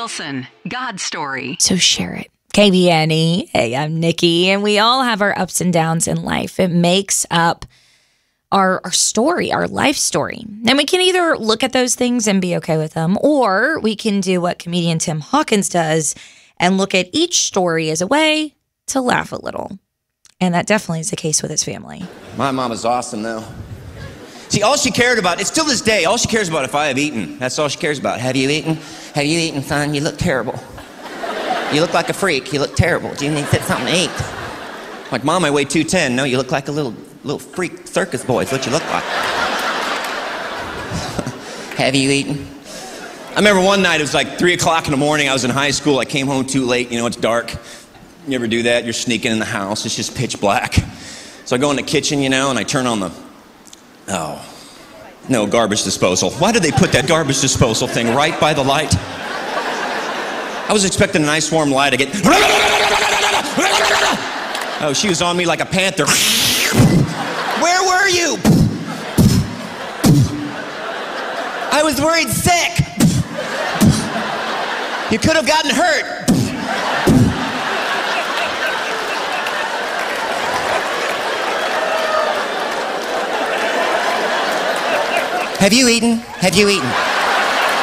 Wilson, God Story. So share it. KBNE. Hey, I'm Nikki, and we all have our ups and downs in life. It makes up our story, our life story. And we can either look at those things and be okay with them, or we can do what comedian Tim Hawkins does and look at each story as a way to laugh a little. And that definitely is the case with his family. My mom is awesome, though. See, all she cared about, it's still this day, all she cares about if I have eaten. That's all she cares about. Have you eaten? Have you eaten, son? You look terrible. You look like a freak. You look terrible. Do you need something to eat? Like, Mom, I weigh 210. No, you look like a little freak circus boy is what you look like. Have you eaten? I remember one night, it was like 3 o'clock in the morning. I was in high school. I came home too late. You know, it's dark. You ever do that? You're sneaking in the house. It's just pitch black. So I go in the kitchen, you know, and I turn on the, garbage disposal. Why did they put that garbage disposal thing right by the light? I was expecting a nice warm light. I get, oh, she was on me like a panther. Where were you? I was worried sick. You could have gotten hurt. Have you eaten? Have you eaten?